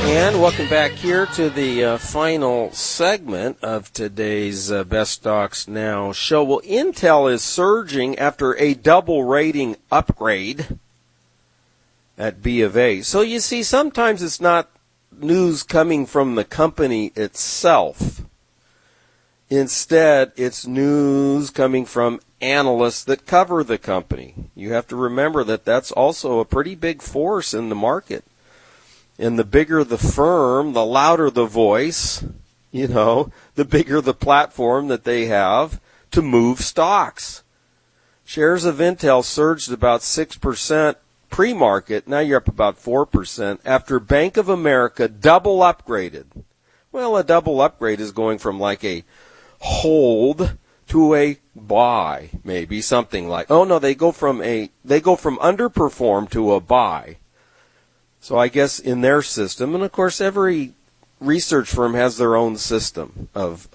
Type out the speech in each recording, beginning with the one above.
And welcome back here to the final segment of today's Best Stocks Now show. Well, Intel is surging after a double rating upgrade at B of A. So you see, sometimes it's not news coming from the company itself. Instead, it's news coming from analysts that cover the company. You have to remember that that's also a pretty big force in the market. And the bigger the firm, the louder the voice, the bigger the platform that they have to move stocks. Shares of Intel surged about 6% pre-market. Now you're up about 4% after Bank of America double upgraded. Well, a double upgrade is going from like a hold to a buy, maybe something like. Oh no, they go from underperform to a buy. So I guess in their system, and of course every research firm has their own system of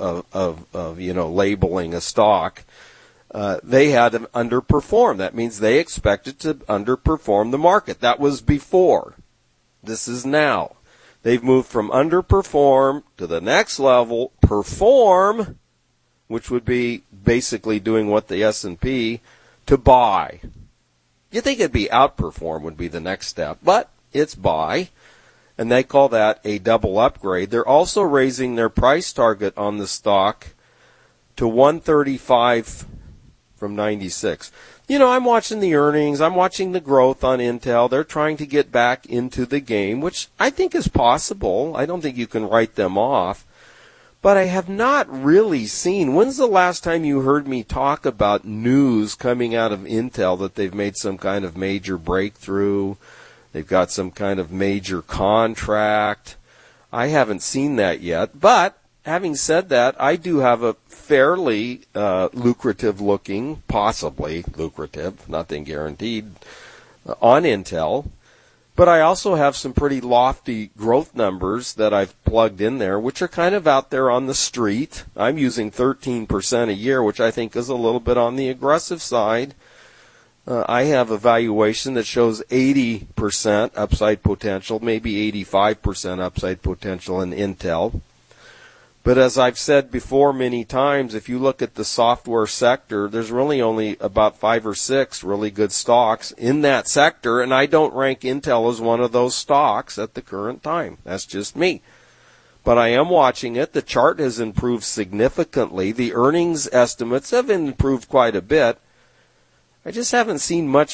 labeling a stock. They had to underperform. That means they expected to underperform the market. That was before. This is now. They've moved from underperform to the next level, perform, which would be basically doing what the S&P, to buy. You'd think it'd be outperform would be the next step, but it's buy, and they call that a double upgrade. They're also raising their price target on the stock to 135 from 96. I'm watching the earnings. I'm watching the growth on Intel. They're trying to get back into the game, which I think is possible. I don't think you can write them off. But I have not really seen. When's the last time you heard me talk about news coming out of Intel that they've made some kind of major breakthrough? They've got some kind of major contract. I haven't seen that yet. But having said that, I do have a fairly lucrative looking, possibly lucrative, nothing guaranteed, on Intel. But I also have some pretty lofty growth numbers that I've plugged in there, which are kind of out there on the street. I'm using 13% a year, which I think is a little bit on the aggressive side. I have a valuation that shows 80% upside potential, maybe 85% upside potential in Intel. But as I've said before many times, if you look at the software sector, there's really only about 5 or 6 really good stocks in that sector, and I don't rank Intel as one of those stocks at the current time. That's just me. But I am watching it. The chart has improved significantly. The earnings estimates have improved quite a bit. I just haven't seen much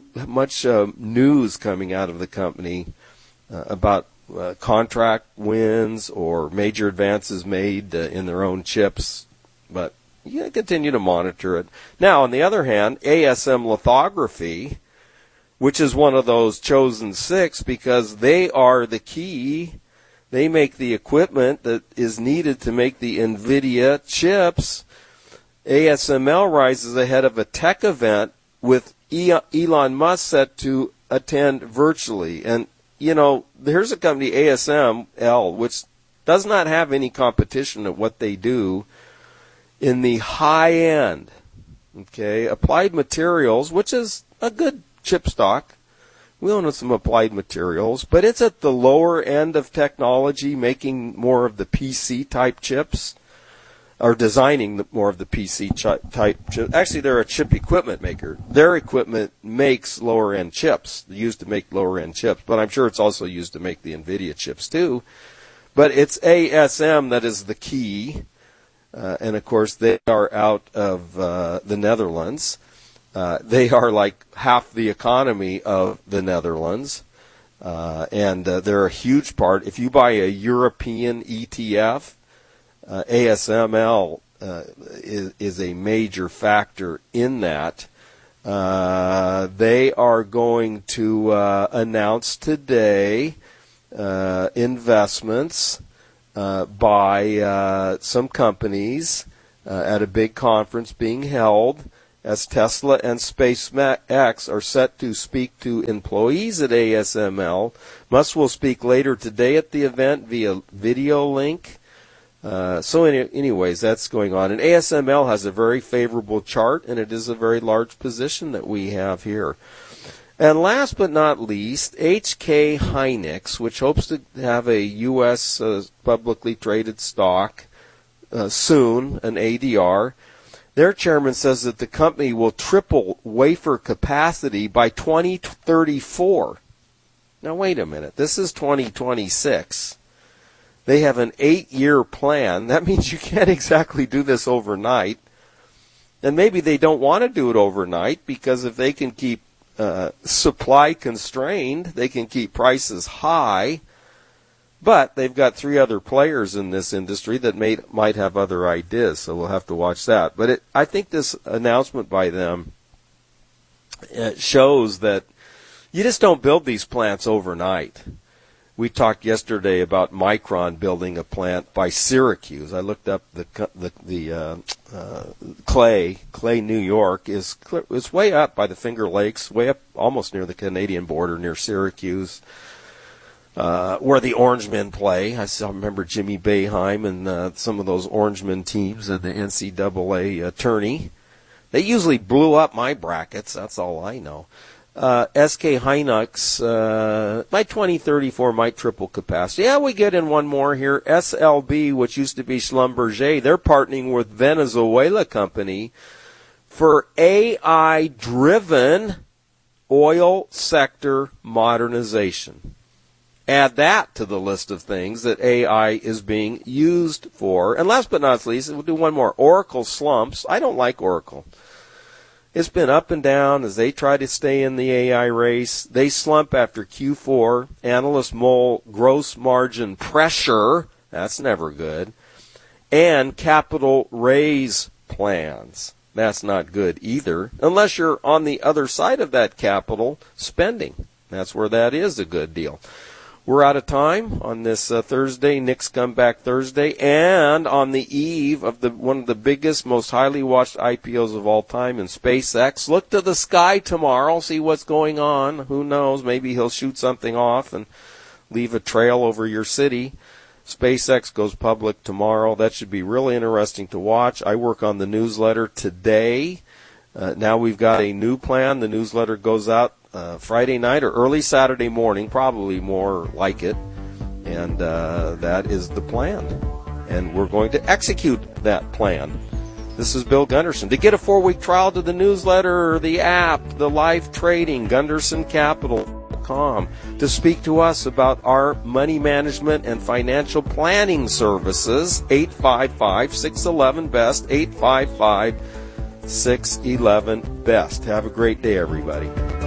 news coming out of the company about contract wins or major advances made in their own chips. But you continue to monitor it. Now, on the other hand, ASM Lithography, which is one of those chosen 6 because they are the key. They make the equipment that is needed to make the NVIDIA chips. ASML rises ahead of a tech event with Elon Musk set to attend virtually. And, here's a company, ASML, which does not have any competition at what they do in the high end. Okay, Applied Materials, which is a good chip stock. We own some Applied Materials, but it's at the lower end of technology, making more of the PC type chips. Are designing more of the PC type chips. Actually, they're a chip equipment maker. Their equipment makes lower-end chips, used to make lower-end chips, but I'm sure it's also used to make the NVIDIA chips too. But it's ASM that is the key, and of course they are out of the Netherlands. They are like half the economy of the Netherlands, and they're a huge part. If you buy a European ETF, ASML is a major factor in that. They are going to announce today investments by some companies at a big conference being held, as Tesla and SpaceX are set to speak to employees at ASML. Musk will speak later today at the event via video link. Anyways, that's going on. And ASML has a very favorable chart, and it is a very large position that we have here. And last but not least, HK Hynix, which hopes to have a U.S. Publicly traded stock soon, an ADR. Their chairman says that the company will triple wafer capacity by 2034. Now, wait a minute. This is 2026. They have an 8-year plan. That means you can't exactly do this overnight. And maybe they don't want to do it overnight because if they can keep supply constrained, they can keep prices high. But they've got 3 other players in this industry that might have other ideas, so we'll have to watch that. But I think this announcement by them shows that you just don't build these plants overnight. We talked yesterday about Micron building a plant by Syracuse. I looked up the Clay, New York is way up by the Finger Lakes, way up almost near the Canadian border, near Syracuse, where the Orangemen play. I remember Jimmy Boeheim and some of those Orangemen teams in the NCAA tourney. They usually blew up my brackets. That's all I know. SK Hynix, by 2034 might triple capacity. Yeah, we get in one more here. SLB, which used to be Schlumberger, they're partnering with Venezuela company for AI-driven oil sector modernization. Add that to the list of things that AI is being used for. And last but not least, we'll do one more. Oracle slumps. I don't like Oracle. It's been up and down as they try to stay in the AI race. They slump after Q4. Analysts mull gross margin pressure. That's never good. And capital raise plans. That's not good either, unless you're on the other side of that capital spending. That's where that is a good deal. We're out of time on this Thursday, Nick's Comeback Thursday, and on the eve of one of the biggest, most highly watched IPOs of all time in SpaceX. Look to the sky tomorrow, see what's going on. Who knows? Maybe he'll shoot something off and leave a trail over your city. SpaceX goes public tomorrow. That should be really interesting to watch. I work on the newsletter today. Now we've got a new plan. The newsletter goes out Friday night or early Saturday morning, probably more like it. And that is the plan. And we're going to execute that plan. This is Bill Gunderson. To get a 4-week trial to the newsletter, the app, the live trading, GundersonCapital.com. To speak to us about our money management and financial planning services, 855-611-BEST, 855-611-BEST. Have a great day, everybody.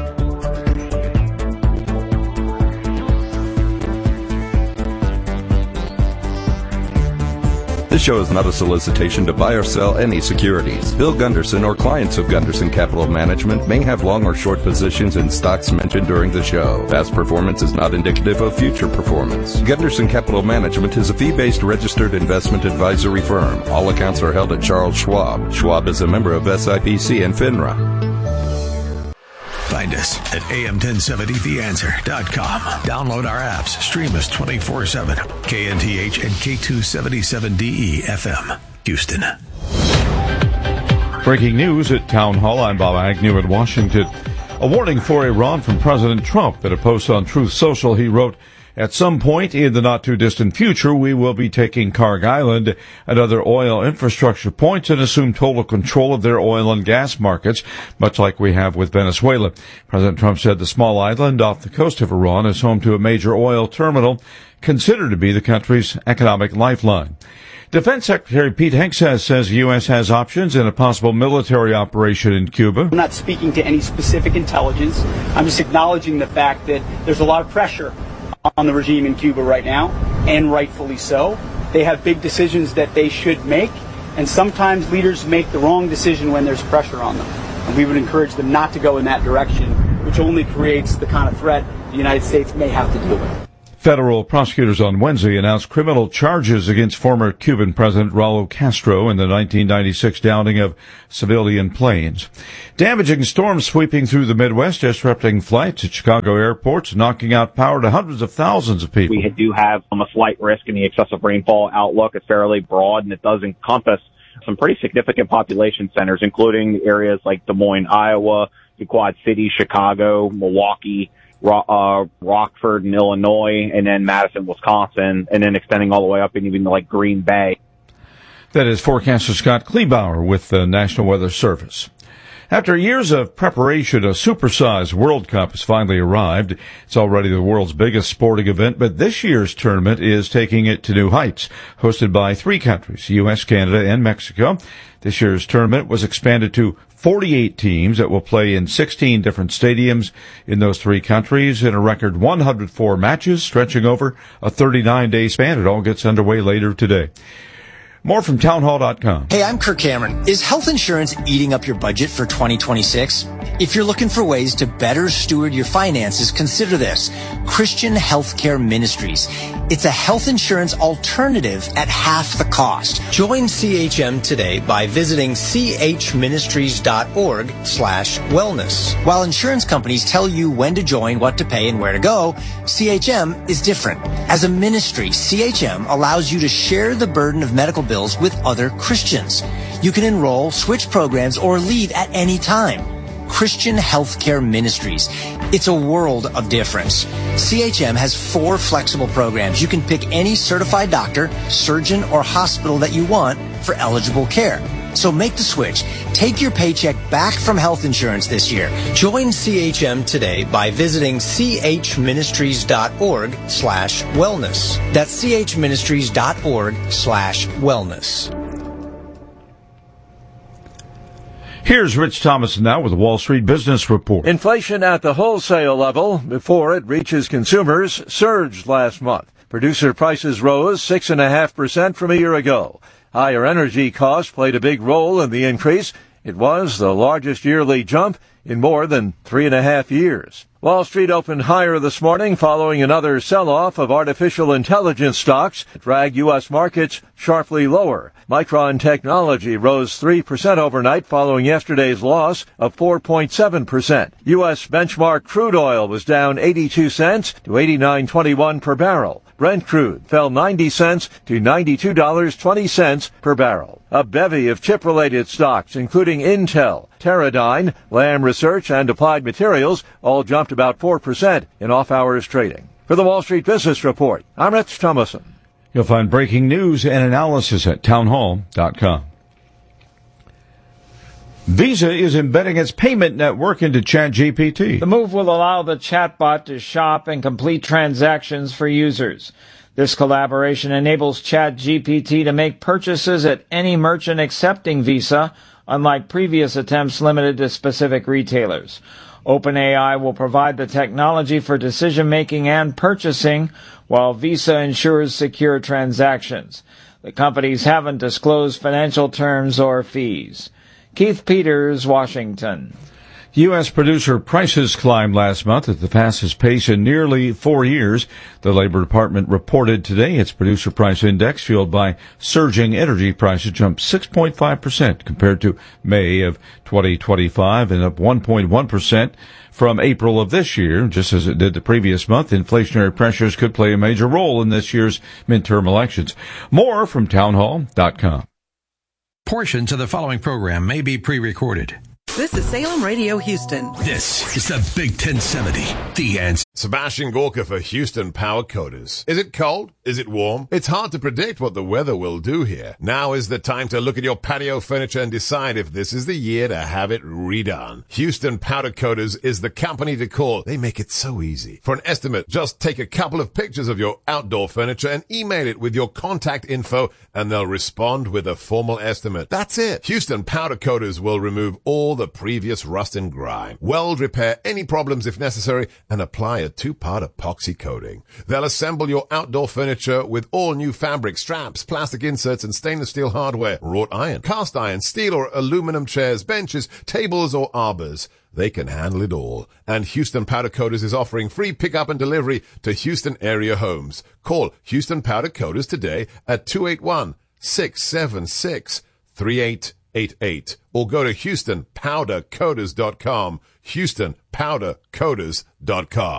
This show is not a solicitation to buy or sell any securities. Bill Gunderson or clients of Gunderson Capital Management may have long or short positions in stocks mentioned during the show. Past performance is not indicative of future performance. Gunderson Capital Management is a fee-based registered investment advisory firm. All accounts are held at Charles Schwab. Schwab is a member of SIPC and FINRA. Find us at am1070theanswer.com. Download our apps. Stream us 24/7. KNTH and K277DE FM, Houston. Breaking news at Town Hall. I'm Bob Agnew in Washington. A warning for Iran from President Trump. In a post on Truth Social, he wrote, "At some point in the not-too-distant future, we will be taking Karg Island and other oil infrastructure points and assume total control of their oil and gas markets, much like we have with Venezuela." President Trump said the small island off the coast of Iran is home to a major oil terminal, considered to be the country's economic lifeline. Defense Secretary Pete Hegseth says the U.S. has options in a possible military operation in Cuba. I'm not speaking to any specific intelligence. I'm just acknowledging the fact that there's a lot of pressure on the regime in Cuba right now, and rightfully so. They have big decisions that they should make, and sometimes leaders make the wrong decision when there's pressure on them. And we would encourage them not to go in that direction, which only creates the kind of threat the United States may have to deal with. Federal prosecutors on Wednesday announced criminal charges against former Cuban President Raul Castro in the 1996 downing of civilian planes. Damaging storms sweeping through the Midwest, disrupting flights at Chicago airports, knocking out power to hundreds of thousands of people. We do have a slight risk in the excessive rainfall outlook. It's fairly broad, and it does encompass some pretty significant population centers, including areas like Des Moines, Iowa, the Quad Cities, Chicago, Milwaukee, Rockford in Illinois, and then Madison, Wisconsin, and then extending all the way up and even like Green Bay. That is forecaster Scott Kleebauer with the National Weather Service. After years of preparation, a supersized World Cup has finally arrived. It's already the world's biggest sporting event, but this year's tournament is taking it to new heights. Hosted by 3 countries, U.S., Canada, and Mexico, this year's tournament was expanded to 48 teams that will play in 16 different stadiums in those 3 countries in a record 104 matches stretching over a 39-day span. It all gets underway later today. More from townhall.com. Hey, I'm Kirk Cameron. Is health insurance eating up your budget for 2026? If you're looking for ways to better steward your finances, consider this. Christian Healthcare Ministries. It's a health insurance alternative at half the cost. Join CHM today by visiting chministries.org/wellness. While insurance companies tell you when to join, what to pay, and where to go, CHM is different. As a ministry, CHM allows you to share the burden of medical bills with other Christians. You can enroll, switch programs, or leave at any time. Christian Healthcare Ministries. It's a world of difference. CHM has 4 flexible programs. You can pick any certified doctor, surgeon, or hospital that you want for eligible care. So make the switch. Take your paycheck back from health insurance this year. Join CHM today by visiting chministries.org/wellness. That's chministries.org/wellness. Here's Rich Thomas now with the Wall Street Business Report. Inflation at the wholesale level before it reaches consumers surged last month. Producer prices rose 6.5% from a year ago. Higher energy costs played a big role in the increase. It was the largest yearly jump in more than 3.5 years. Wall Street opened higher this morning following another sell-off of artificial intelligence stocks that dragged U.S. markets sharply lower. Micron Technology rose 3% overnight following yesterday's loss of 4.7%. U.S. benchmark crude oil was down 82 cents to $89.21 per barrel. Brent crude fell 90 cents to $92.20 per barrel. A bevy of chip-related stocks, including Intel, Teradyne, Lam Research, and Applied Materials, all jumped about 4% in off-hours trading. For the Wall Street Business Report, I'm Rich Thomason. You'll find breaking news and analysis at townhall.com. Visa is embedding its payment network into ChatGPT. The move will allow the chatbot to shop and complete transactions for users. This collaboration enables ChatGPT to make purchases at any merchant accepting Visa, unlike previous attempts limited to specific retailers. OpenAI will provide the technology for decision-making and purchasing, while Visa ensures secure transactions. The companies haven't disclosed financial terms or fees. Keith Peters, Washington. U.S. producer prices climbed last month at the fastest pace in nearly 4 years. The Labor Department reported today its producer price index, fueled by surging energy prices, jumped 6.5% compared to May of 2025 and up 1.1% from April of this year. Just as it did the previous month, inflationary pressures could play a major role in this year's midterm elections. More from townhall.com. Portions of the following program may be pre-recorded. This is Salem Radio Houston. This is the Big 1070, The Answer. Sebastian Gorka for Houston Power Coaters. Is it cold? Is it warm? It's hard to predict what the weather will do here. Now is the time to look at your patio furniture and decide if this is the year to have it redone. Houston Powder Coaters is the company to call. They make it so easy. For an estimate, just take a couple of pictures of your outdoor furniture and email it with your contact info, and they'll respond with a formal estimate. That's it. Houston Powder Coaters will remove all the previous rust and grime, weld repair any problems if necessary, and apply a 2-part epoxy coating. They'll assemble your outdoor furniture with all new fabric, straps, plastic inserts, and stainless steel hardware, wrought iron, cast iron, steel or aluminum chairs, benches, tables, or arbors. They can handle it all. And Houston Powder Coaters is offering free pickup and delivery to Houston area homes. Call Houston Powder Coaters today at 281-676-3888 or go to HoustonPowderCoaters.com, HoustonPowderCoaters.com.